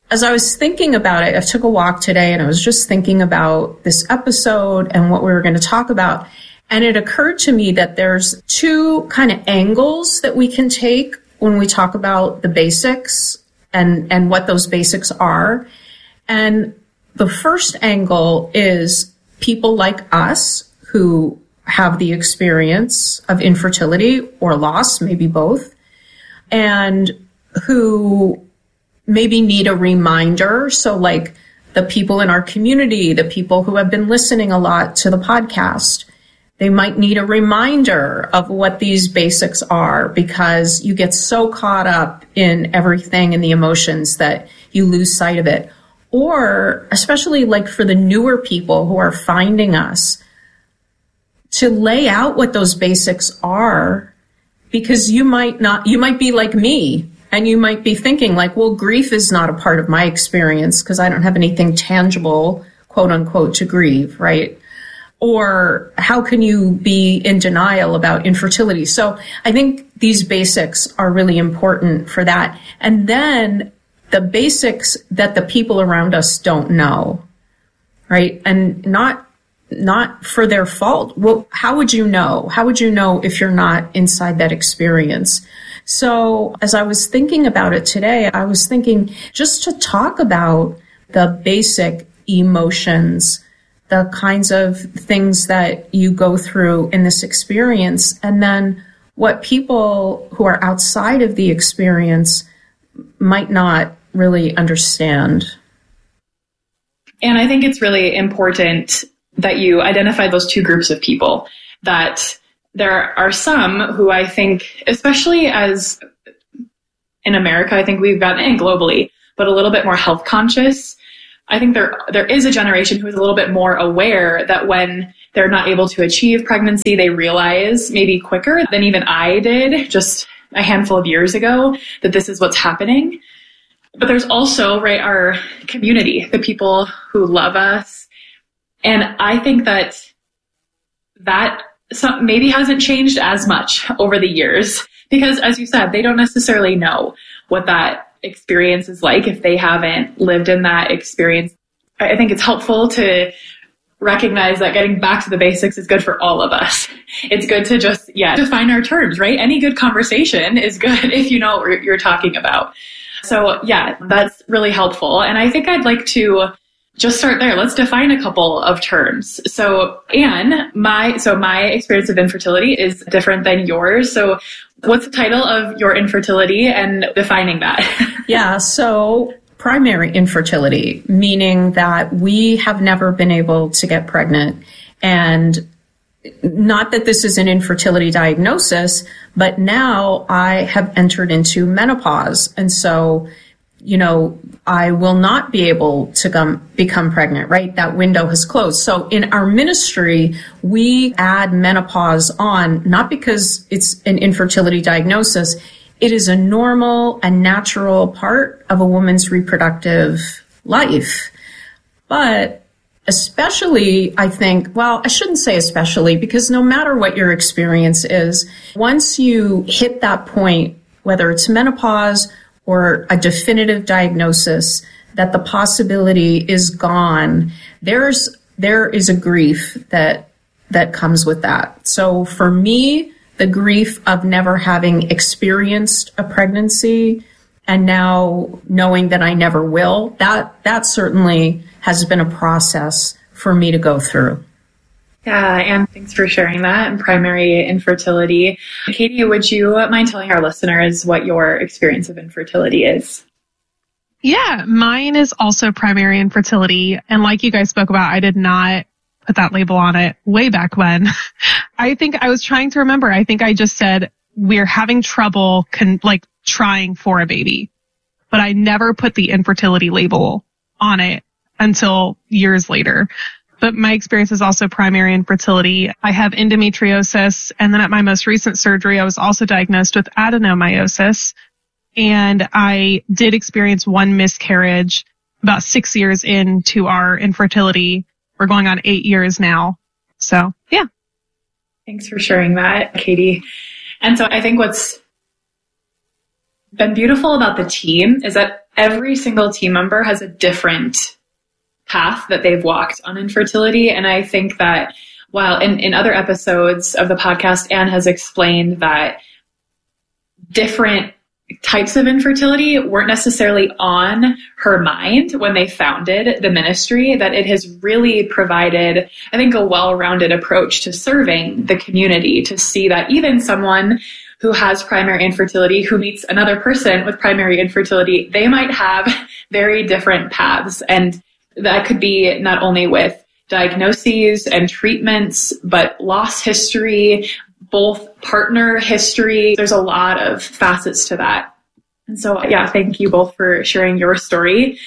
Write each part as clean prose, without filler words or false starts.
as I was thinking about it, I took a walk today and I was just thinking about this episode and what we were going to talk about. And it occurred to me that there's two kind of angles that we can take when we talk about the basics and what those basics are. And the first angle is people like us who have the experience of infertility or loss, maybe both, and who maybe need a reminder. So like the people in our community, the people who have been listening a lot to the podcast, they might need a reminder of what these basics are because you get so caught up in everything and the emotions that you lose sight of it. Or especially like for the newer people who are finding us, to lay out what those basics are, because you might be like me. And you might be thinking like, well, grief is not a part of my experience because I don't have anything tangible, quote unquote, to grieve, right? Or how can you be in denial about infertility? So I think these basics are really important for that. And then the basics that the people around us don't know, right? And not for their fault. Well, how would you know? How would you know if you're not inside that experience? So as I was thinking about it today, I was thinking just to talk about the basic emotions, the kinds of things that you go through in this experience, and then what people who are outside of the experience might not really understand. And I think it's really important that you identify those two groups of people, that there are some who I think, especially as in America, I think we've gotten, and globally, but a little bit more health conscious. I think there is a generation who is a little bit more aware that when they're not able to achieve pregnancy, they realize maybe quicker than even I did just a handful of years ago that this is what's happening. But there's also, right, our community, the people who love us. And I think that maybe hasn't changed as much over the years because, as you said, they don't necessarily know what that experience is like if they haven't lived in that experience. I think it's helpful to recognize that getting back to the basics is good for all of us. It's good to just, define our terms, right? Any good conversation is good if you know what you're talking about. So that's really helpful. And I think I'd like to just start there. Let's define a couple of terms. So Anne, my experience of infertility is different than yours. So what's the title of your infertility and defining that? So primary infertility, meaning that we have never been able to get pregnant. And not that this is an infertility diagnosis, but now I have entered into menopause. And so, I will not be able to become pregnant, right? That window has closed. So in our ministry, we add menopause on, not because it's an infertility diagnosis. It is a normal and natural part of a woman's reproductive life. But especially, I think, well, I shouldn't say especially, because no matter what your experience is, once you hit that point, whether it's menopause or a definitive diagnosis that the possibility is gone, there is a grief that comes with that. So for me, the grief of never having experienced a pregnancy and now knowing that I never will, that certainly has been a process for me to go through. Yeah, and thanks for sharing that and primary infertility. Katie, would you mind telling our listeners what your experience of infertility is? Yeah, mine is also primary infertility. And like you guys spoke about, I did not put that label on it way back when. I think I was trying to remember. I think I just said we're having trouble trying for a baby, but I never put the infertility label on it until years later. But my experience is also primary infertility. I have endometriosis, and then at my most recent surgery, I was also diagnosed with adenomyosis. And I did experience one miscarriage about 6 years into our infertility. We're going on 8 years now. So, yeah. Thanks for sharing that, Katie. And so I think what's been beautiful about the team is that every single team member has a different path that they've walked on infertility. And I think that while in other episodes of the podcast, Anne has explained that different types of infertility weren't necessarily on her mind when they founded the ministry, that it has really provided, I think, a well-rounded approach to serving the community, to see that even someone who has primary infertility, who meets another person with primary infertility, they might have very different paths. And that could be not only with diagnoses and treatments, but loss history, both partner history. There's a lot of facets to that. And so, yeah, thank you both for sharing your story.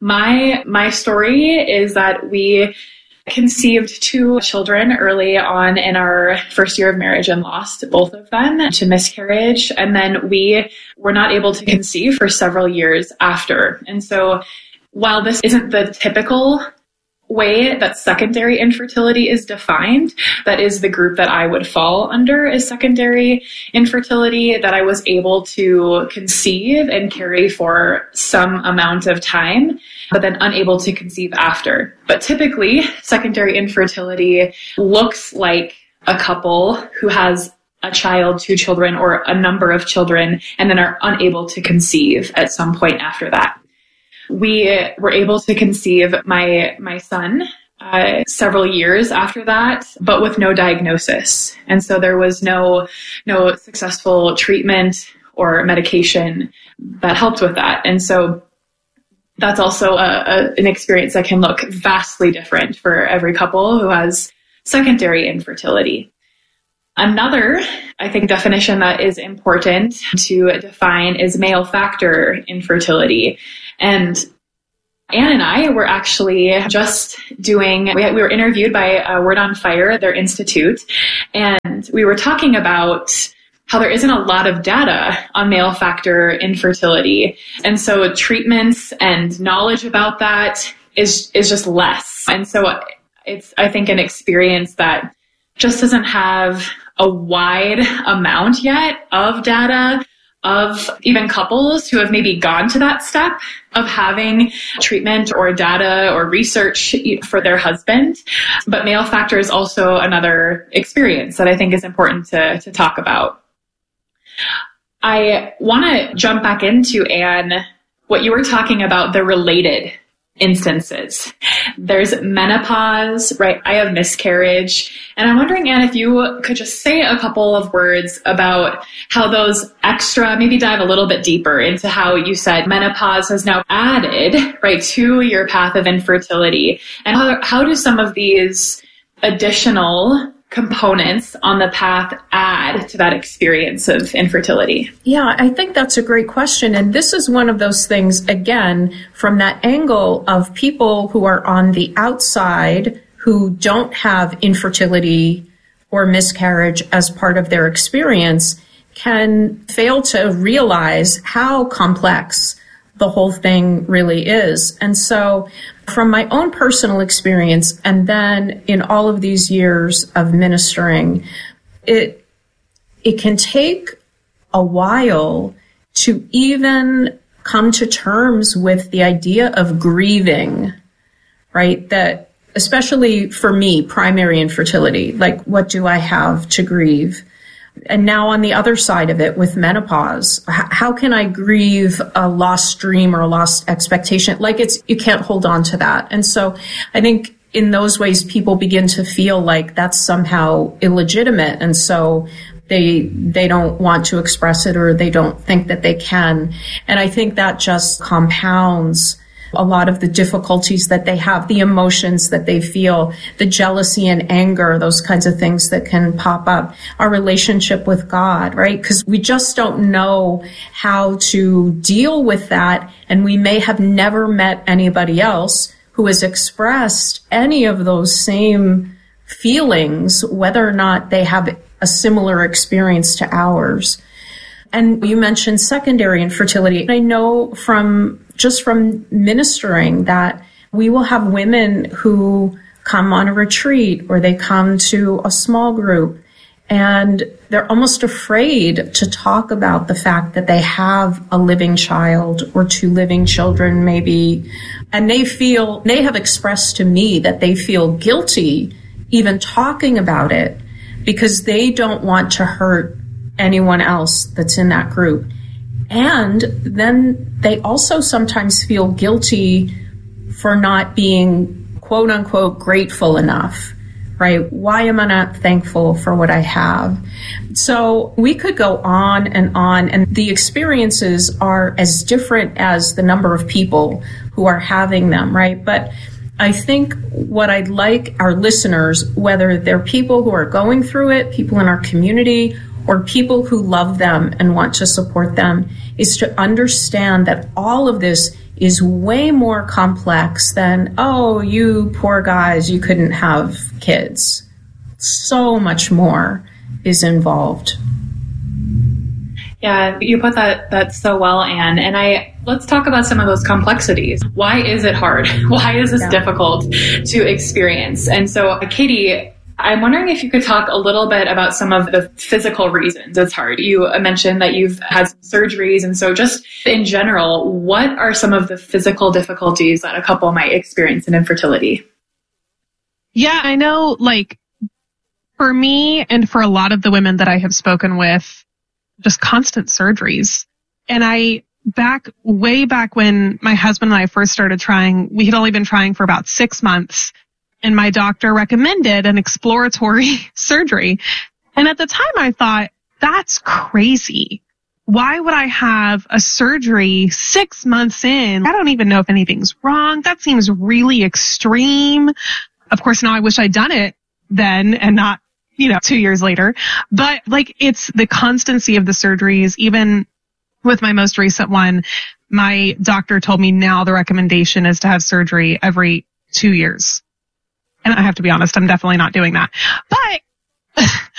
My story is that we conceived 2 children early on in our first year of marriage and lost both of them to miscarriage. And then we were not able to conceive for several years after. And so while this isn't the typical way that secondary infertility is defined, that is the group that I would fall under, is secondary infertility, that I was able to conceive and carry for some amount of time, but then unable to conceive after. But typically, secondary infertility looks like a couple who has a child, 2 children, or a number of children, and then are unable to conceive at some point after that. We were able to conceive my son several years after that, but with no diagnosis. And so there was no successful treatment or medication that helped with that. And so that's also an experience that can look vastly different for every couple who has secondary infertility. Another, I think, definition that is important to define is male factor infertility. And Anne and I were actually just we were interviewed by Word on Fire, their institute, and we were talking about how there isn't a lot of data on male factor infertility. And so treatments and knowledge about that is just less. And so it's, I think, an experience that just doesn't have a wide amount yet of data of even couples who have maybe gone to that step of having treatment or data or research for their husband. But male factor is also another experience that I think is important to talk about. I want to jump back into, Anne, what you were talking about, the related instances. There's menopause, right? I have miscarriage. And I'm wondering, Anne, if you could just say a couple of words about how those maybe dive a little bit deeper into how you said menopause has now added, right, to your path of infertility. And how do some of these additional components on the path add to that experience of infertility? Yeah, I think that's a great question. And this is one of those things, again, from that angle of people who are on the outside who don't have infertility or miscarriage as part of their experience can fail to realize how complex the whole thing really is. And so from my own personal experience, and then in all of these years of ministering, it can take a while to even come to terms with the idea of grieving, right? That especially for me, primary infertility, like what do I have to grieve? And now on the other side of it with menopause, how can I grieve a lost dream or a lost expectation? Like you can't hold on to that. And so I think in those ways, people begin to feel like that's somehow illegitimate. And so they don't want to express it, or they don't think that they can. And I think that just compounds a lot of the difficulties that they have, the emotions that they feel, the jealousy and anger, those kinds of things that can pop up, our relationship with God, right? Because we just don't know how to deal with that. And we may have never met anybody else who has expressed any of those same feelings, whether or not they have a similar experience to ours. And you mentioned secondary infertility. I know from ministering that we will have women who come on a retreat or they come to a small group And they're almost afraid to talk about the fact that they have a living child or 2 living children maybe. And they have expressed to me that they feel guilty even talking about it because they don't want to hurt anyone else that's in that group. And then they also sometimes feel guilty for not being quote unquote grateful enough. Right? Why am I not thankful for what I have? So we could go on, and the experiences are as different as the number of people who are having them, right? But I think what I'd like our listeners, whether they're people who are going through it, people in our community, or people who love them and want to support them, is to understand that all of this is way more complex than, oh, you poor guys, you couldn't have kids. So much more is Yeah, you put that so well, Anne. And let's talk about some of those complexities. Why is it hard? Why is this difficult to experience? And so, Katie, I'm wondering if you could talk a little bit about some of the physical reasons it's hard. You mentioned that you've had some surgeries. And so just in general, what are some of the physical difficulties that a couple might experience in infertility? Yeah, I know, like, for me and for a lot of the women that I have spoken with, just constant surgeries. And way back when my husband and I first started trying, we had only been trying for about 6 months, and my doctor recommended an exploratory surgery. And at the time I thought, that's crazy. Why would I have a surgery 6 months in? I don't even know if anything's wrong. That seems really extreme. Of course, now I wish I'd done it then and not, 2 years later. But like, it's the constancy of the surgeries. Even with my most recent one, my doctor told me now the recommendation is to have surgery every 2 years. And I have to be honest, I'm definitely not doing that. But